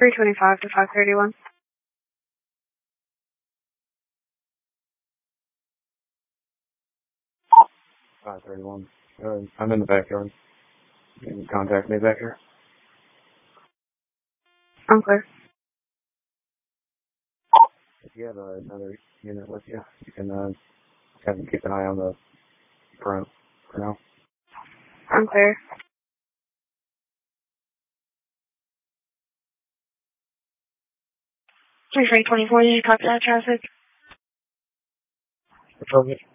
325 to 531. 531. I'm in the backyard. You can contact me back here. I'm clear. If you have another unit with you, you can have them keep an eye on the front for now. I'm clear. 324, did you copy that traffic? Affirmative.